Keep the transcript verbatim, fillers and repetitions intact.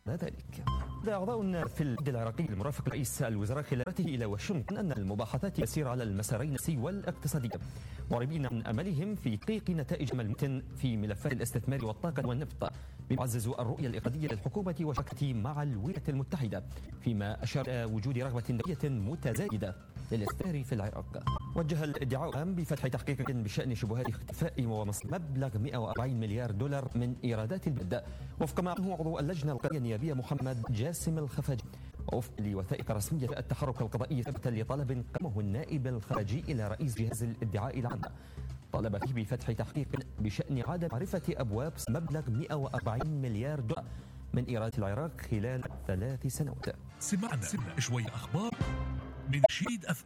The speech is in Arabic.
ذلك. أعضاء في الحزب العراقي المرافق رئيس الوزراء خلافته إلى واشنطن أن المباحثات تسير على المسارين السياسي والاقتصادي، معربين عن أملهم في تحقيق نتائج ملموسة في ملفات الاستثمار والطاقة والنفط، بيعزز الرؤية الاقتصادية للحكومة وشراكته مع الولايات المتحدة، فيما أشار إلى وجود رغبة دولية متزايدة للاستثمار في العراق. وجه الادعاء العام بفتح تحقيق بشأن شبهات اختفاء ومصرف مبلغ مئة وأربعين مليار دولار من إيرادات البلد، وفق ما أعلنه عضو اللجنة القضائية النيابية محمد جاسم الخفاجي، ووفق لوثائق رسمية التحرك القضائي ثبتا لطلب قامه النائب الخارجي إلى رئيس جهاز الادعاء العام، طلب فيه بفتح تحقيق بشأن إعادة معرفة أبواب مبلغ مئة وأربعين مليار دولار من إيرادات العراق خلال ثلاث سنوات. سمعنا شوية أخبار من شيد أف